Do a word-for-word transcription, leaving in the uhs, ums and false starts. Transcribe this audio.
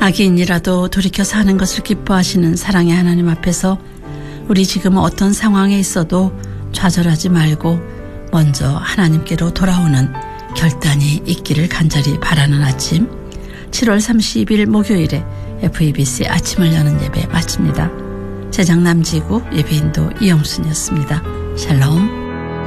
악인이라도 돌이켜 사는 것을 기뻐하시는 사랑의 하나님 앞에서 우리 지금 어떤 상황에 있어도 좌절하지 말고 먼저 하나님께로 돌아오는 결단이 있기를 간절히 바라는 아침, 칠월 삼십일 목요일에 에프이비씨 아침을 여는 예배 마칩니다. 제작 남지구, 예배인도 이영순이었습니다. 샬롬.